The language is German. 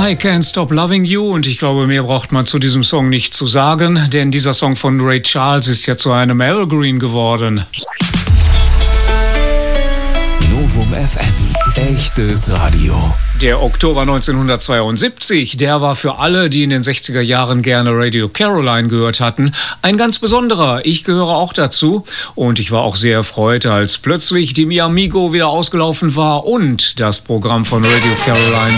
I Can't Stop Loving You, und ich glaube, mehr braucht man zu diesem Song nicht zu sagen, denn dieser Song von Ray Charles ist ja zu einem Evergreen geworden. Novum FM, echtes Radio. Der Oktober 1972, der war für alle, die in den 60er Jahren gerne Radio Caroline gehört hatten, ein ganz besonderer. Ich gehöre auch dazu und ich war auch sehr erfreut, als plötzlich die Mi Amigo wieder ausgelaufen war und das Programm von Radio Caroline